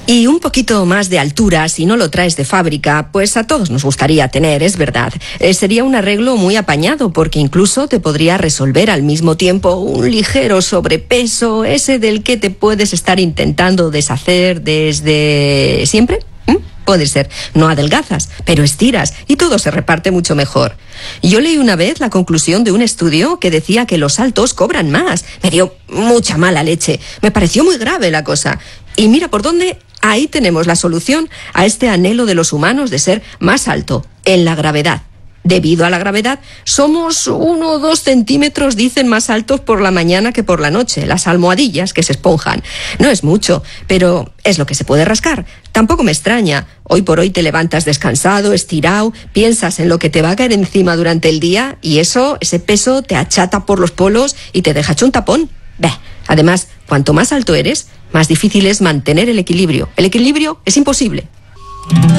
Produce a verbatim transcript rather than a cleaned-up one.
Y un poquito más de altura, si no lo traes de fábrica, pues a todos nos gustaría tener, es verdad. Eh, sería un arreglo muy apañado, porque incluso te podría resolver al mismo tiempo un ligero sobrepeso, ese del que te puedes estar intentando deshacer desde siempre. ¿Mm? Puede ser, no adelgazas, pero estiras y todo se reparte mucho mejor. Yo leí una vez la conclusión de un estudio que decía que los altos cobran más. Me dio mucha mala leche, me pareció muy grave la cosa. Y mira por dónde. Ahí tenemos la solución a este anhelo de los humanos de ser más alto, en la gravedad. Debido a la gravedad, somos uno o dos centímetros, dicen, más altos por la mañana que por la noche. Las almohadillas que se esponjan. No es mucho, pero es lo que se puede rascar. Tampoco me extraña. Hoy por hoy te levantas descansado, estirado, piensas en lo que te va a caer encima durante el día y eso, ese peso te achata por los polos y te deja hecho un tapón. Bah. Además, cuanto más alto eres, más difícil es mantener el equilibrio. El equilibrio es imposible.